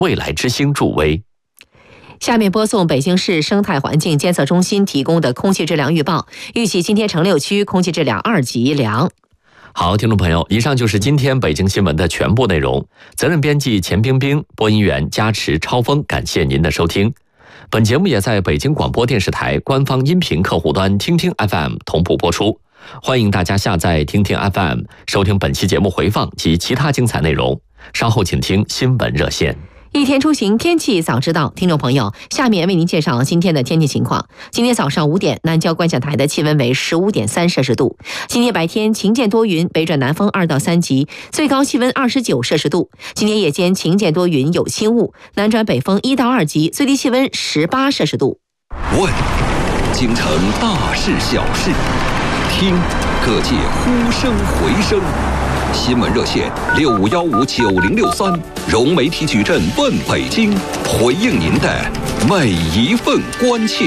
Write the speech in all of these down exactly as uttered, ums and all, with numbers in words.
未来之星助威。 下面播送北京市生态环境监测中心提供的空气质量预报，预计今天城六区空气质量二级良。 好，听众朋友，以上就是今天北京新闻的全部内容。责任编辑钱冰冰，播音员加持超峰，感谢您的收听。本节目也在北京广播电视台官方音频客户端听听 F M 同步播出，欢迎大家下载听听 F M 收听本期节目回放及其他精彩内容。稍后请听新闻热线。 一天出行，天气早知道。听众朋友，下面为您介绍今天的天气情况。今天早上五点，南郊观象台的气温为 十五点三摄氏度。今天白天晴间多云，北转南风二到三级，最高气温二十九摄氏度。今天夜间晴间多云，有轻雾，南转北风一到二级，最低气温十八摄氏度。 问京城大事小事，听各界呼声回声。新闻热线六五幺五九零六三，融媒体矩阵问北京，回应您的每一份关切。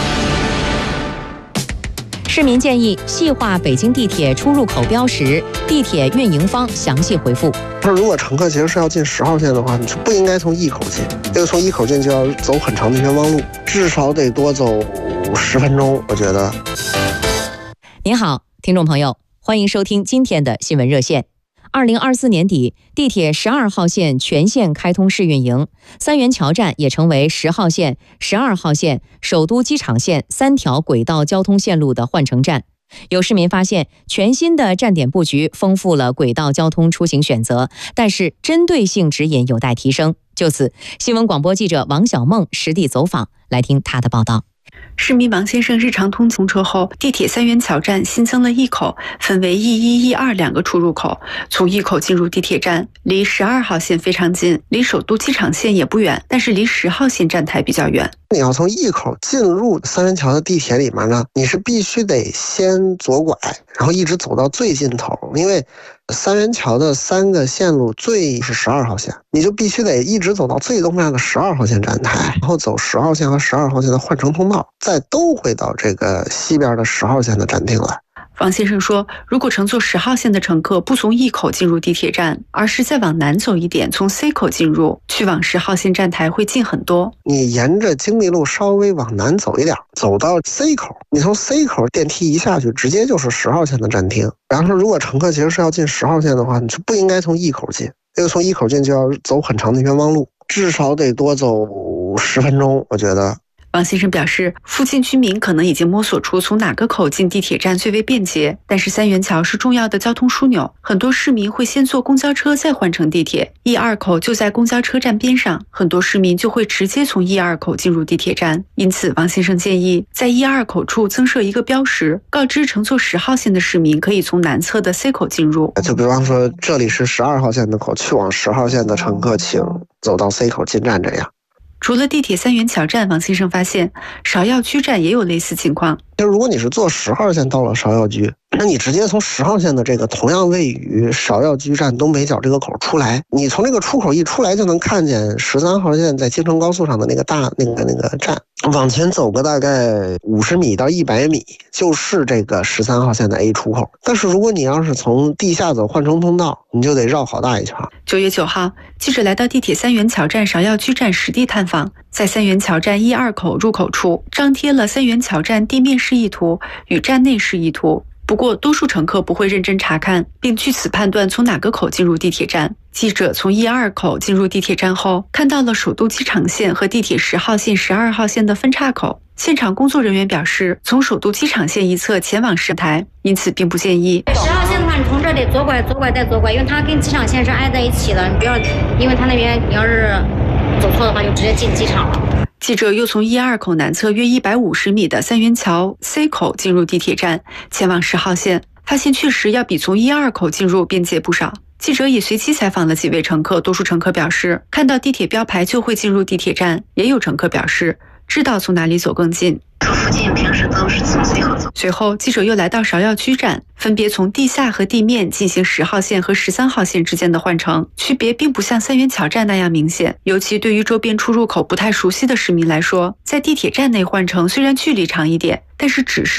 市民建议细化北京地铁出入口标识，地铁运营方详细回复。 说如果乘客其实是要进十号线的话，你是不应该从一口进，这个从一口进就要走很长的冤枉路，至少得多走十分钟，我觉得。 您好，听众朋友，欢迎收听今天的新闻热线。二零二四年底，地铁十二号线全线开通试运营，三元桥站也成为十号线、十二号线、首都机场线三条轨道交通线路的换乘站。有市民发现，全新的站点布局丰富了轨道交通出行选择，但是针对性指引有待提升。就此，新闻广播记者王小梦实地走访，来听他的报道。 市民王先生日常通通车后，地铁三元桥站新增了一口，分为 E 一、E 二两个出入口。从一口进入地铁站，离十二号线非常近，离首都机场线也不远，但是离十号线站台比较远。 你要从一口进入三元桥的地铁里面呢，你是必须得先左拐，然后一直走到最尽头，因为三元桥的三个线路最是十二号线，你就必须得一直走到最东面的十二号线站台，然后走十号线和十二号线的换乘通道，再兜回到这个西边的十号线的站厅来。 王先生说，如果乘坐十号线的乘客不从一口进入地铁站，而是再往南走一点，从 C 口进入，去往十号线站台会近很多。 你沿着京密路稍微往南走一点，走到 C 口，你从 C 口电梯一下去，直接就是十号线的站厅。然后说，如果乘客其实是要进十号线的话，你是不应该从一口进，这个从一口进就要走很长的冤枉路，至少得多走十分钟，我觉得。 王先生表示，附近居民可能已经摸索出从哪个口进地铁站最为便捷，但是三元桥是重要的交通枢纽，很多市民会先坐公交车再换乘地铁，一二口就在公交车站边上，很多市民就会直接从一二口进入地铁站。因此，王先生建议在一二口处增设一个标识，告知乘坐十号线的市民可以从南侧的 C 口进入。 就比方说，这里是十二号线的口，去往十号线的乘客请走到 C 口进站，这样。 除了地铁三元桥站，王先生发现芍药居站也有类似情况。 就如果你是坐十号线到了芍药居，那你直接从十号线的这个同样位于芍药居站东北角这个口出来，你从这个出口一出来就能看见十三号线在京承高速上的那个大那个那个站，往前走个大概五十米到一百米就是这个十三号线的 A 出口。但是如果你要是从地下走换乘通道，你就得绕好大一圈。 九月九号，记者来到地铁三元桥站芍药居站实地探访，在三元桥站一二口入口处张贴了三元桥站地面示意图与站内示意图。不过，多数乘客不会认真查看，并据此判断从哪个口进入地铁站。记者从一二口进入地铁站后，看到了首都机场线和地铁十号线、十二号线的分岔口。现场工作人员表示，从首都机场线一侧前往十台，因此并不建议。 十号线的话，你从这里左拐、左拐再左拐，因为它跟机场线是挨在一起的，你不要，因为它那边你要是走错的话，就直接进机场了。 记者又从一二口南侧约一百五十米的三元桥 C 口进入地铁站，前往十号线，发现确实要比从一二口进入便捷不少。记者也随机采访了几位乘客，多数乘客表示看到地铁标牌就会进入地铁站，也有乘客表示知道从哪里走更近。 附近平时都是从 C 口走。 随后，记者又来到芍药居站，分别从地下和地面进行十号线和十三号线之间的换乘，区别并不像三元桥站那样明显。尤其对于周边出入口不太熟悉的市民来说，在地铁站内换乘虽然距离长一点，但是只是